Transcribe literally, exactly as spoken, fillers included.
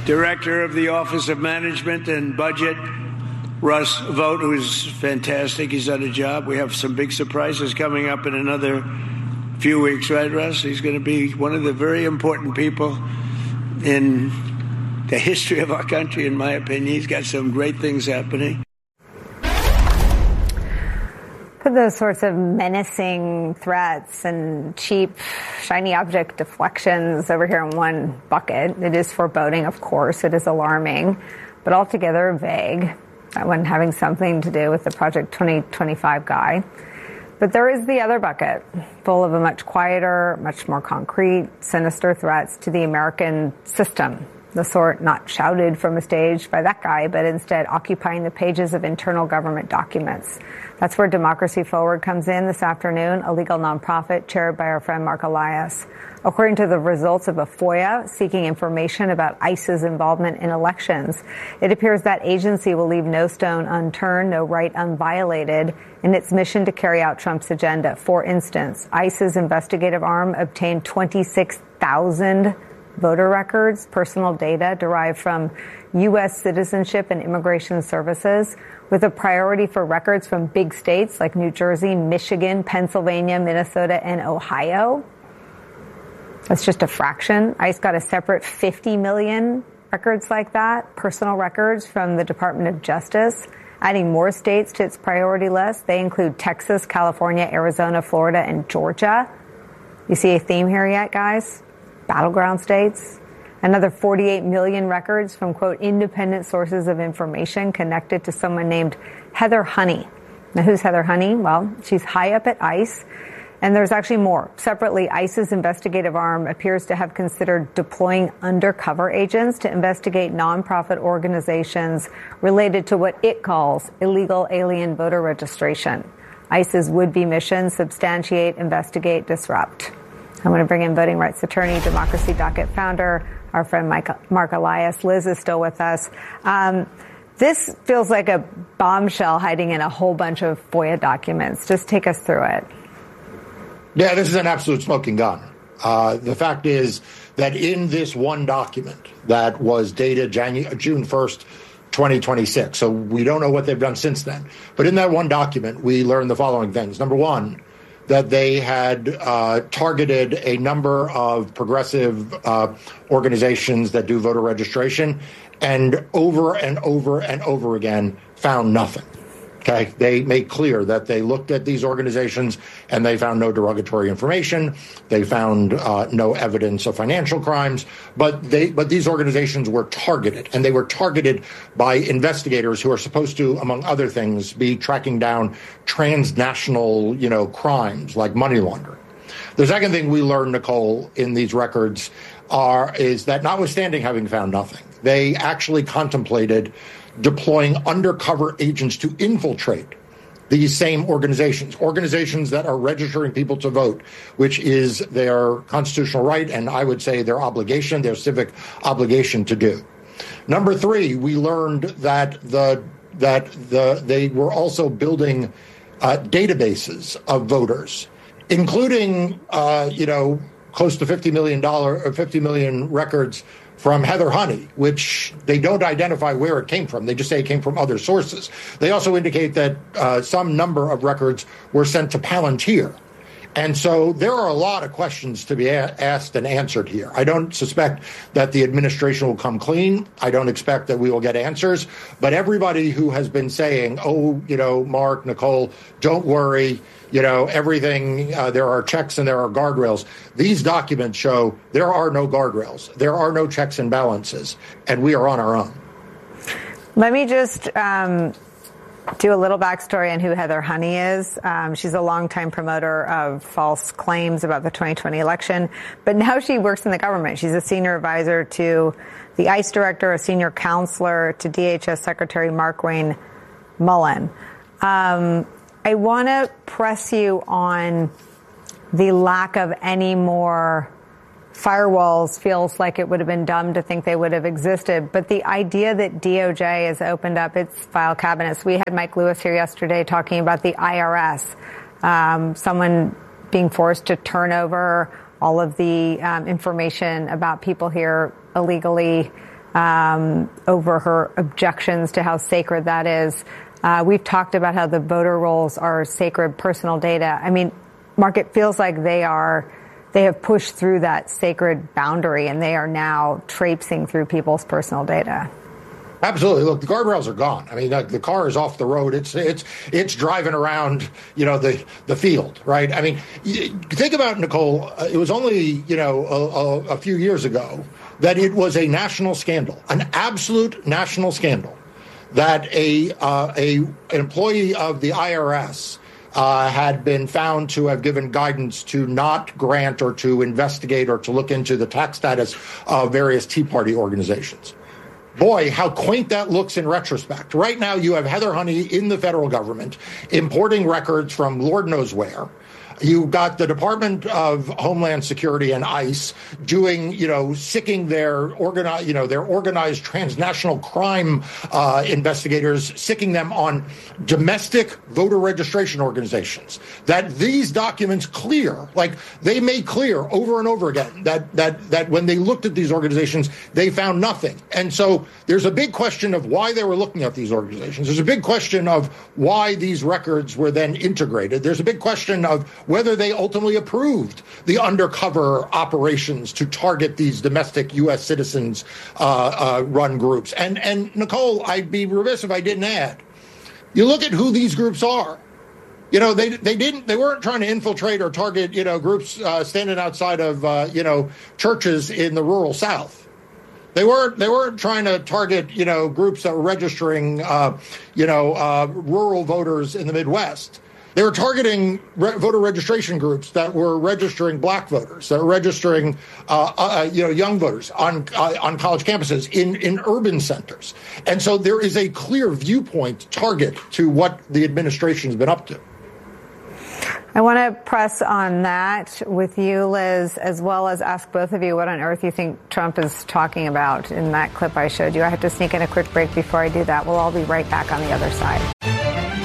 Director of the Office of Management and Budget, Russ Vought, who's fantastic. He's done a job. We have some big surprises coming up in another few weeks, right, Russ? He's going to be one of the very important people in the history of our country, in my opinion. He's got some great things happening. Put those sorts of menacing threats and cheap, shiny object deflections over here in one bucket. It is foreboding, of course. It is alarming, but altogether vague. That one having something to do with the Project twenty twenty-five guy. But there is the other bucket, full of a much quieter, much more concrete, sinister threats to the American system. The sort not shouted from a stage by that guy, but instead occupying the pages of internal government documents. That's where Democracy Forward comes in this afternoon, a legal nonprofit chaired by our friend Mark Elias. According to the results of a FOIA seeking information about ICE's involvement in elections, it appears that agency will leave no stone unturned, no right unviolated in its mission to carry out Trump's agenda. For instance, ICE's investigative arm obtained twenty-six thousand voter records, personal data derived from U S Citizenship and Immigration Services, with a priority for records from big states like New Jersey, Michigan, Pennsylvania, Minnesota, and Ohio. That's just a fraction. ICE got a separate fifty million records like that, personal records from the Department of Justice, adding more states to its priority list. They include Texas, California, Arizona, Florida, and Georgia. You see a theme here yet, guys? Battleground states. Another forty-eight million records from, quote, independent sources of information connected to someone named Heather Honey. Now, who's Heather Honey? Well, she's high up at ICE. And there's actually more. Separately, ICE's investigative arm appears to have considered deploying undercover agents to investigate nonprofit organizations related to what it calls illegal alien voter registration. ICE's would-be mission: substantiate, investigate, disrupt. I'm going to bring in voting rights attorney, Democracy Docket founder, our friend Mike, Mark Elias. Liz is still with us. Um, this feels like a bombshell hiding in a whole bunch of FOIA documents. Just take us through it. Yeah, this is an absolute smoking gun. Uh, the fact is that in this one document that was dated January, June first, twenty twenty-six, so we don't know what they've done since then, but in that one document, we learned the following things. Number one, that they had uh, targeted a number of progressive uh, organizations that do voter registration, and over and over and over again found nothing. Okay, they made clear that they looked at these organizations and they found no derogatory information. They found uh, no evidence of financial crimes, but they but these organizations were targeted, and they were targeted by investigators who are supposed to, among other things, be tracking down transnational, you know, crimes like money laundering. The second thing we learned, Nicole, in these records are is that notwithstanding having found nothing, they actually contemplated deploying undercover agents to infiltrate these same organizations, organizations that are registering people to vote, which is their constitutional right, and I would say their obligation, their civic obligation to do. Number three, we learned that the that the they were also building uh, databases of voters, including uh, you know close to fifty million dollars or fifty million records from Heather Honey, which they don't identify where it came from. They just say it came from other sources. They also indicate that uh, some number of records were sent to Palantir. And so there are a lot of questions to be a- asked and answered here. I don't suspect that the administration will come clean. I don't expect that we will get answers. But everybody who has been saying, oh, you know, Mark, Nicole, don't worry, you know, everything, uh, there are checks and there are guardrails. These documents show there are no guardrails. There are no checks and balances, and we are on our own. Let me just um, do a little backstory on who Heather Honey is. Um, she's a longtime promoter of false claims about the twenty twenty election, but now she works in the government. She's a senior advisor to the ICE director, a senior counselor to D H S Secretary Markwayne Mullin. Um, I want to press you on the lack of any more firewalls. Feels like it would have been dumb to think they would have existed. But the idea that D O J has opened up its file cabinets. We had Mike Lewis here yesterday talking about the I R S, um, someone being forced to turn over all of the um, information about people here illegally um, over her objections to how sacred that is. Uh, we've talked about how the voter rolls are sacred personal data. I mean, Mark, it feels like they are, they have pushed through that sacred boundary and they are now traipsing through people's personal data. Absolutely. Look, the guardrails are gone. I mean, the, the car is off the road. It's it's it's driving around, you know, the the field, right? I mean, think about, Nicole. It was only, you know, a, a, a few years ago that it was a national scandal, an absolute national scandal, that a uh, a an employee of the I R S uh, had been found to have given guidance to not grant or to investigate or to look into the tax status of various Tea Party organizations. Boy, how quaint that looks in retrospect. Right now, you have Heather Honey in the federal government importing records from Lord knows where. You've got the Department of Homeland Security and ICE doing, you know, sicking their organized, you know, their organized transnational crime uh, investigators, sicking them on domestic voter registration organizations. That these documents clear, like they made clear over and over again that that that when they looked at these organizations, they found nothing. And so there's a big question of why they were looking at these organizations. There's a big question of why these records were then integrated. There's a big question of whether they ultimately approved the undercover operations to target these domestic U S citizens uh, uh, run groups. And, and Nicole, I'd be remiss if I didn't add, you look at who these groups are. You know, they they didn't they weren't trying to infiltrate or target, you know, groups uh, standing outside of, uh, you know, churches in the rural South. They weren't they weren't trying to target, you know, groups that were registering, uh, you know, uh, rural voters in the Midwest. They were targeting re- voter registration groups that were registering black voters, that were registering, uh, uh, you know, young voters on uh, on college campuses in, in urban centers. And so there is a clear viewpoint target to what the administration has been up to. I want to press on that with you, Liz, as well as ask both of you what on earth you think Trump is talking about in that clip I showed you. I have to sneak in a quick break before I do that. We'll all be right back on the other side.